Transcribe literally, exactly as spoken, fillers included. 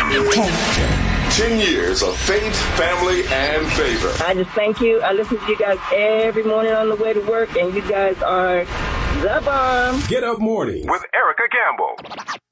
ten. Ten years of faith, family, and favor. I just thank you. I listen to you guys every morning on the way to work, and you guys are the bomb. Get Up Mornings with Erica Campbell.